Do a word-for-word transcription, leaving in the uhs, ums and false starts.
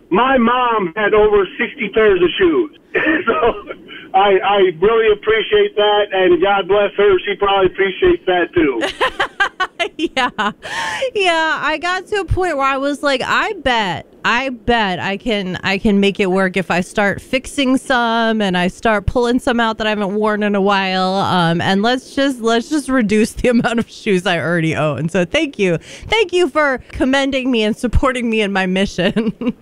my mom had over sixty pairs of shoes. So I, I really appreciate that, and God bless her. She probably appreciates that too. yeah. Yeah, I got to a point where I was like, I bet, I bet I can I can make it work if I start fixing some and I start pulling some out that I haven't worn in a while. Um, and let's just let's just reduce the amount of shoes I already own. So thank you. Thank you for commending me and supporting me in my mission.